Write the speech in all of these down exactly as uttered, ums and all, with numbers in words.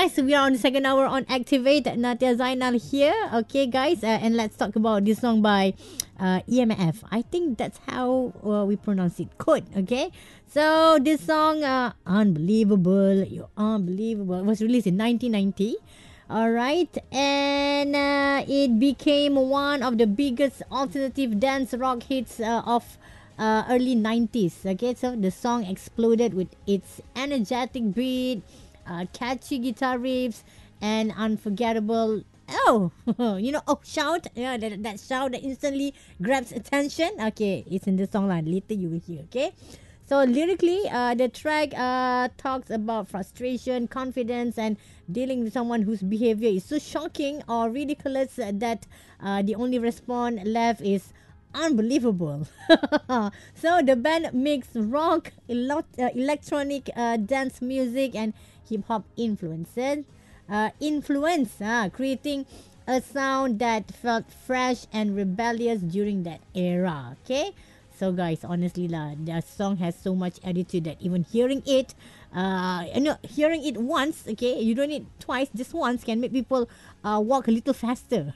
guys, we are on the second hour on Activate. Natia Zainal here. Okay, guys, uh, and let's talk about this song by uh, E M F. I think that's how uh, we pronounce it. Code. Okay, so this song, uh, Unbelievable, You're Unbelievable, was released in nineteen ninety. All right, and uh, it became one of the biggest alternative dance rock hits uh, of uh, early nineties. Okay, so the song exploded with its energetic beat, uh, catchy guitar riffs, and unforgettable. Oh, you know, oh, shout. Yeah, that, that shout that instantly grabs attention. Okay, it's in the song line. Later you will hear, okay? So lyrically, uh, the track uh, talks about frustration, confidence, and dealing with someone whose behavior is so shocking or ridiculous uh, that uh, the only response left is unbelievable. So the band mixed rock, elo- uh, electronic uh, dance music, and hip hop influences, uh, influence, uh, creating a sound that felt fresh and rebellious during that era. Okay. So guys, honestly lah, the song has so much attitude that even hearing it, uh, you know, hearing it once, okay, you don't need twice, just once can make people uh, walk a little faster.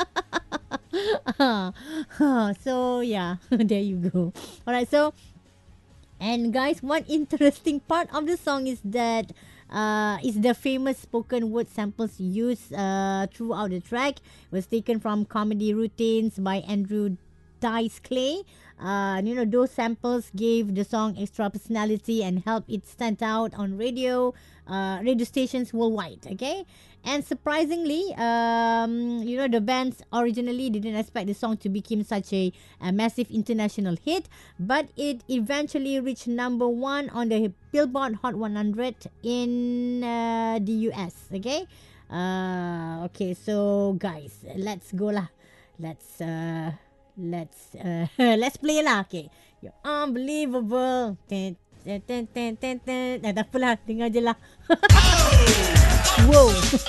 So yeah, there you go. All right, so and guys, one interesting part of the song is that uh, is the famous spoken word samples used uh, throughout the track. It was taken from comedy routines by Andrew Dice Clay. Uh, you know, those samples gave the song extra personality and helped it stand out on radio, uh, radio stations worldwide. Okay, and surprisingly, um, you know, the bands originally didn't expect the song to become such a, a massive international hit, but it eventually reached number one on the Billboard Hot one hundred in uh, the U S. Okay, uh, okay, so guys, let's go lah. Let's uh, let's uh, let's play lah. Okay, you're unbelievable. Ten, ten, ten, ten, ten, ten. Eh, tak apalah, dengar je lah. Wow.